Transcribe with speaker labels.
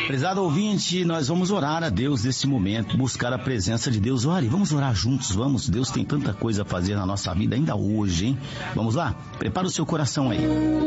Speaker 1: Prezado ouvinte, nós vamos orar a Deus nesse momento, buscar a presença de Deus. Ore, vamos orar juntos, vamos. Deus tem tanta coisa a fazer na nossa vida ainda hoje, hein? Vamos lá? Prepara o seu coração aí.